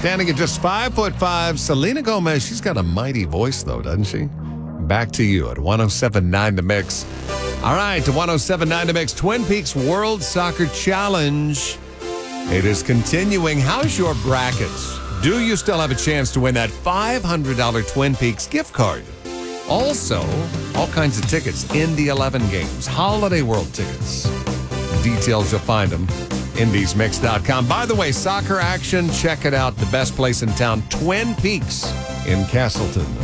Standing at just 5'5", Selena Gomez. She's got a mighty voice, though, doesn't she? Back to you at 107.9 The Mix. All right, to 107.9 The Mix, Twin Peaks World Soccer Challenge. It is continuing. How's your brackets? Do you still have a chance to win that $500 Twin Peaks gift card? Also, all kinds of tickets, Indy 11 games, Holiday World tickets. Details, you'll find them, indiesmix.com. By the way, soccer action, check it out. The best place in town, Twin Peaks in Castleton.